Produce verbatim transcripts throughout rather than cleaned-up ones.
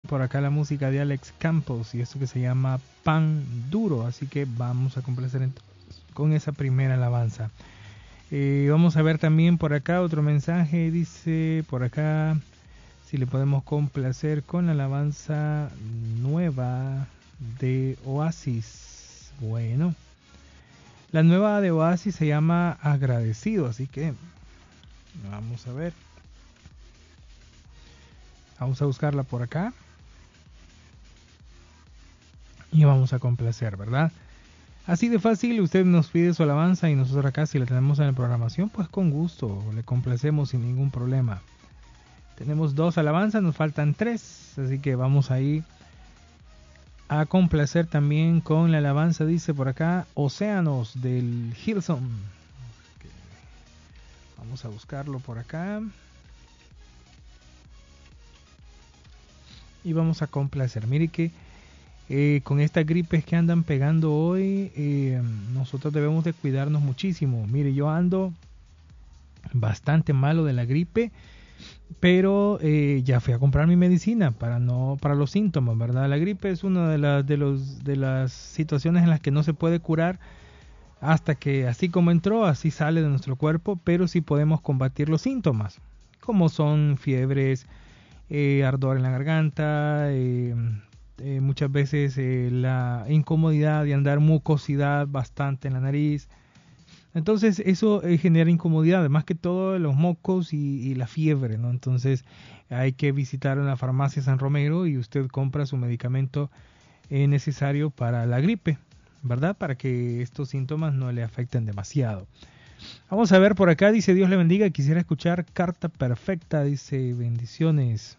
por acá la música de Alex Campos y esto que se llama Pan Duro, así que vamos a complacer con esa primera alabanza. Eh, vamos a ver también por acá otro mensaje, dice por acá si le podemos complacer con la alabanza nueva de Oasis. Bueno, la nueva de Oasis se llama Agradecido, así que vamos a ver. Vamos a buscarla por acá. Y vamos a complacer, ¿verdad? Así de fácil, usted nos pide su alabanza y nosotros acá, si la tenemos en la programación, pues con gusto, le complacemos sin ningún problema. Tenemos dos alabanzas, nos faltan tres, así que vamos ahí a complacer también con la alabanza, dice por acá, Océanos del Hillsong. Vamos a buscarlo por acá. Y vamos a complacer. Mire que eh, con estas gripes que andan pegando hoy, eh, nosotros debemos de cuidarnos muchísimo. Mire, yo ando bastante malo de la gripe, pero eh, ya fui a comprar mi medicina para no para los síntomas, ¿verdad? La gripe es una de las de los de las situaciones en las que no se puede curar hasta que así como entró, así sale de nuestro cuerpo, pero sí podemos combatir los síntomas, como son fiebres, eh, ardor en la garganta, eh, eh, muchas veces eh, la incomodidad de andar, mucosidad bastante en la nariz. Entonces eso eh, genera incomodidad, más que todo los mocos y, y la fiebre, ¿no? Entonces hay que visitar una farmacia San Romero y usted compra su medicamento eh, necesario para la gripe, ¿verdad? Para que estos síntomas no le afecten demasiado. Vamos a ver por acá, dice Dios le bendiga, quisiera escuchar Carta Perfecta, dice bendiciones.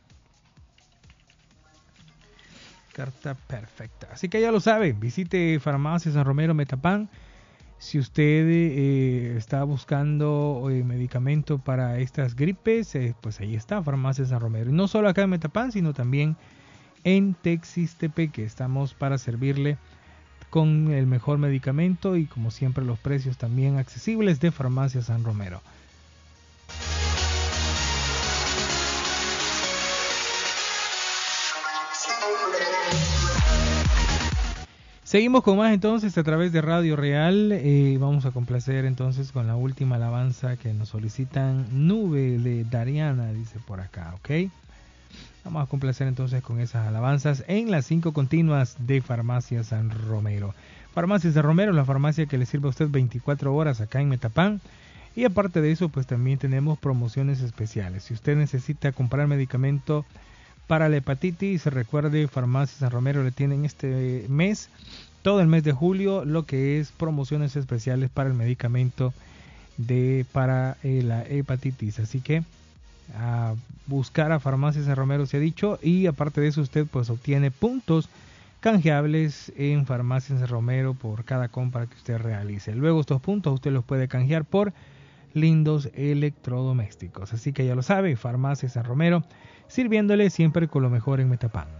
Carta Perfecta. Así que ya lo sabe, visite farmacia San Romero Metapán. Si usted eh, está buscando eh, medicamento para estas gripes, eh, pues ahí está, Farmacia San Romero. Y no solo acá en Metapán, sino también en Texistepeque. Estamos para servirle con el mejor medicamento y como siempre los precios también accesibles de Farmacia San Romero. Seguimos con más entonces a través de Radio Real. Eh, vamos a complacer entonces con la última alabanza que nos solicitan, Nube de Dariana, dice por acá, ¿ok? Vamos a complacer entonces con esas alabanzas en las cinco continuas de Farmacia San Romero. Farmacia San Romero, la farmacia que le sirve a usted veinticuatro horas acá en Metapán. Y aparte de eso, pues también tenemos promociones especiales. Si usted necesita comprar medicamento para la hepatitis, recuerde, Farmacia San Romero le tienen este mes, todo el mes de julio, lo que es promociones especiales para el medicamento de para eh, la hepatitis. Así que a buscar a Farmacia San Romero se ha dicho, y aparte de eso usted pues obtiene puntos canjeables en Farmacia San Romero por cada compra que usted realice. Luego estos puntos usted los puede canjear por lindos electrodomésticos. Así que ya lo sabe, Farmacia San Romero, sirviéndole siempre con lo mejor en Metapán.